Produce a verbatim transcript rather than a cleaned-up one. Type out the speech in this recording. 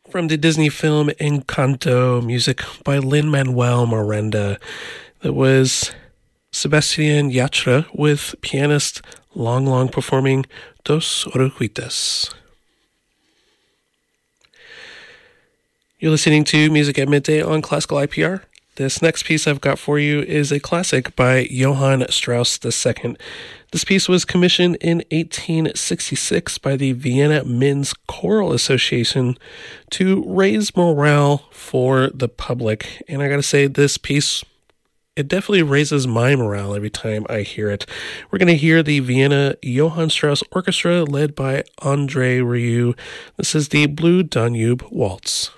From the Disney film Encanto, music by Lin-Manuel Miranda. That was Sebastián Yatra with pianist Long Long performing Dos Oruguitas. You're listening to Music at Midday on Classical I P R. This next piece I've got for you is a classic by Johann Strauss the Second. This piece was commissioned in eighteen sixty-six by the Vienna Men's Choral Association to raise morale for the public. And I gotta say, this piece, it definitely raises my morale every time I hear it. We're going to hear the Vienna Johann Strauss Orchestra led by André Rieu. This is the Blue Danube Waltz.